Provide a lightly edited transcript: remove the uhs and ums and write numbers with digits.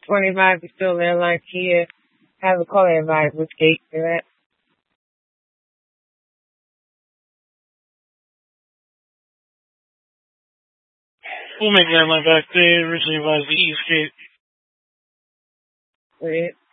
25 is still airline here. Have a call invite with gate for that. We'll make that line back. They originally advised the East Gate. With it.